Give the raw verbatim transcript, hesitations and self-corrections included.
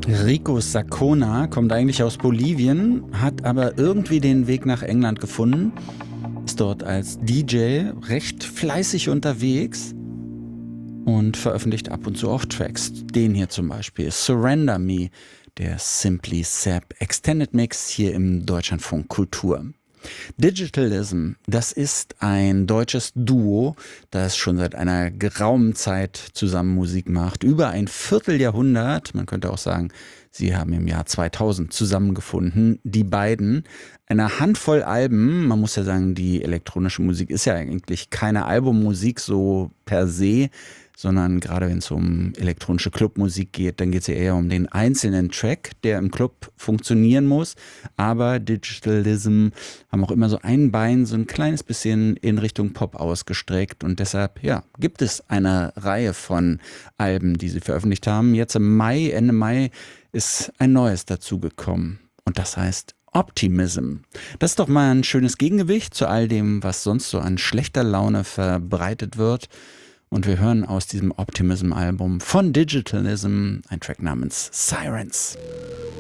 Rico Sacona kommt eigentlich aus Bolivien, hat aber irgendwie den Weg nach England gefunden, ist dort als D J recht fleißig unterwegs und veröffentlicht ab und zu auch Tracks. Den hier zum Beispiel, Surrender Me, der Simply Sap Extended Mix hier im Deutschlandfunk Kultur. Digitalism, das ist ein deutsches Duo, das schon seit einer geraumen Zeit zusammen Musik macht. Über ein Vierteljahrhundert, man könnte auch sagen, sie haben im Jahr zweitausend zusammengefunden, die beiden. Eine Handvoll Alben, man muss ja sagen, die elektronische Musik ist ja eigentlich keine Albummusik so per se, sondern gerade wenn es um elektronische Clubmusik geht, dann geht es ja eher um den einzelnen Track, der im Club funktionieren muss. Aber Digitalism haben auch immer so ein Bein so ein kleines bisschen in Richtung Pop ausgestreckt und deshalb, ja, gibt es eine Reihe von Alben, die sie veröffentlicht haben. Jetzt im Mai, Ende Mai, ist ein neues dazugekommen und das heißt Optimism. Das ist doch mal ein schönes Gegengewicht zu all dem, was sonst so an schlechter Laune verbreitet wird. Und wir hören aus diesem Optimism-Album von Digitalism ein Track namens Sirens.